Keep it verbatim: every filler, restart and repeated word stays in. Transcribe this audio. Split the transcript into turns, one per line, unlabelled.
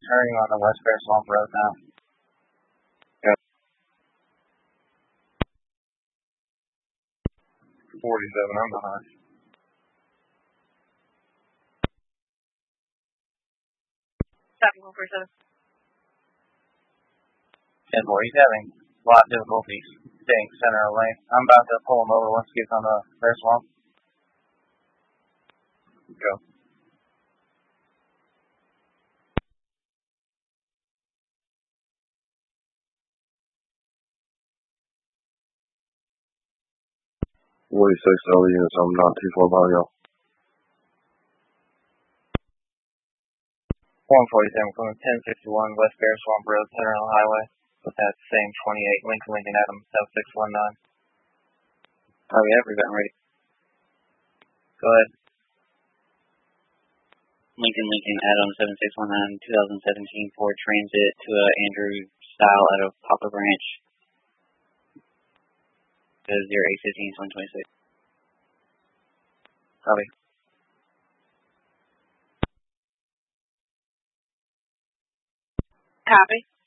turning on the West Bear Swamp Road now.
Yep.
forty-seven, I'm behind.
Copy, one forty-seven.
ten four, he's having a lot of difficulties staying center of lane. I'm about to pull him over once he gets on the Bear Swamp.
Go.
forty-six other units, I'm not too far behind y'all.
one forty-seven from ten fifty-one West Bear Swamp Road, center of the highway. With that same twenty-eight Lincoln Lincoln Adams seven six one nine.
Oh yeah, we've gotten ready.
Go ahead.
Lincoln Lincoln Adams seven six one nine, twenty seventeen Ford Transit to uh, Andrew Style out of Poplar Branch. zero eight fifteen one twenty-six.
Copy.
Copy.